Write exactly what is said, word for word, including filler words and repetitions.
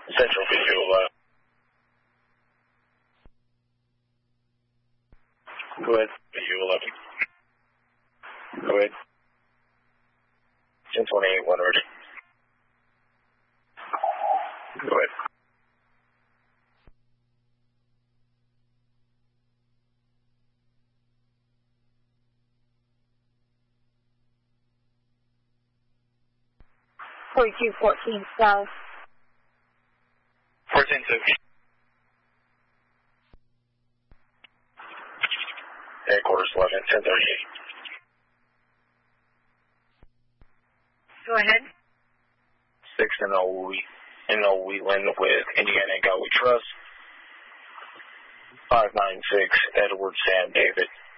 Central Visual Lab. Go ahead. Visual eleven. Go ahead. ten twenty-eight, one ready. Go ahead. forty-two fourteen South. fourteen two. Headquarters eleven, ten thirty-eight. Go ahead. six and oh, in oh Wheatland with Indiana Galway Trust. five nine six Edward Sam David.